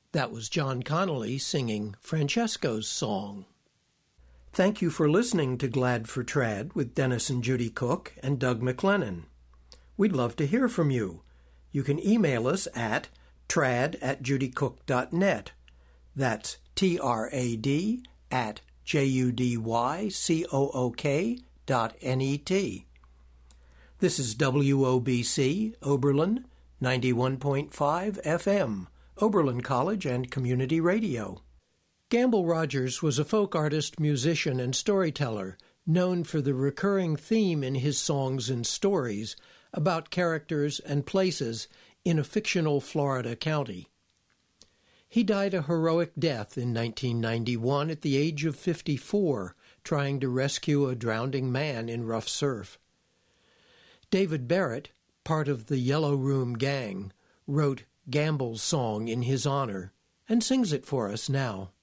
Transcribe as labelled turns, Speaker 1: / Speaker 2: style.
Speaker 1: That was John Connolly singing Francesco's song. Thank you for listening to Glad for Trad with Dennis and Judy Cook and Doug McLennan. We'd love to hear from you. You can email us at trad@judycook.net. That's trad@judycook.net. This is WOBC, Oberlin, 91.5 FM, Oberlin College and Community Radio. Gamble Rogers was a folk artist, musician, and storyteller, known for the recurring theme in his songs and stories about characters and places in a fictional Florida county. He died a heroic death in 1991 at the age of 54, trying to rescue a drowning man in rough surf. David Barrett, part of the Yellow Room Gang, wrote Gamble's song in his honor and sings it for us now.